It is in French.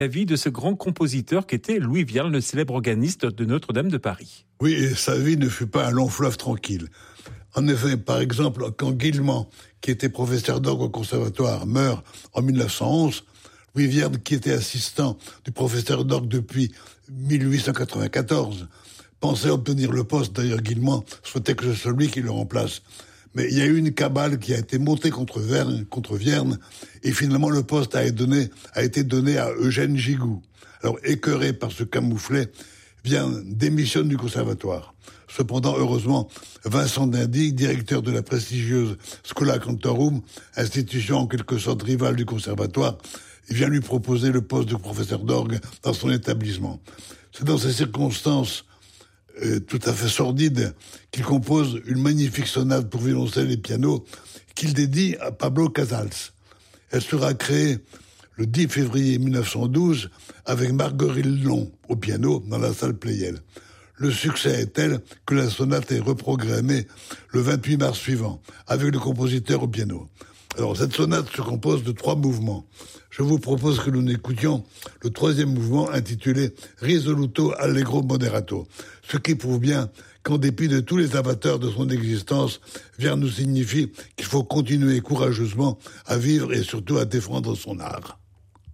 La vie de ce grand compositeur qu'était Louis Vierne, le célèbre organiste de Notre-Dame de Paris. Oui, et sa vie ne fut pas un long fleuve tranquille. En effet, par exemple, quand Guilmant, qui était professeur d'orgue au conservatoire, meurt en 1911, Louis Vierne, qui était assistant du professeur d'orgue depuis 1894, pensait obtenir le poste. D'ailleurs, Guilmant souhaitait que ce soit lui qui le remplace. Mais il y a eu une cabale qui a été montée contre Vierne, et finalement le poste a été donné à Eugène Gigoux. Alors, écœuré par ce camouflet, Vierne démissionne du conservatoire. Cependant, heureusement, Vincent d'Indy, directeur de la prestigieuse Schola Cantorum, institution en quelque sorte rivale du conservatoire, vient lui proposer le poste de professeur d'orgue dans son établissement. C'est dans ces circonstances tout à fait sordide qu'il compose une magnifique sonate pour violoncelle et piano qu'il dédie à Pablo Casals. Elle sera créée le 10 février 1912 avec Marguerite Long au piano dans la salle Pleyel. Le succès est tel que la sonate est reprogrammée le 28 mars suivant avec le compositeur au piano. Alors, cette sonate se compose de 3 mouvements. Je vous propose que nous écoutions le 3e mouvement intitulé Risoluto Allegro Moderato, ce qui prouve bien qu'en dépit de tous les amateurs de son existence, Vierne nous signifie qu'il faut continuer courageusement à vivre et surtout à défendre son art.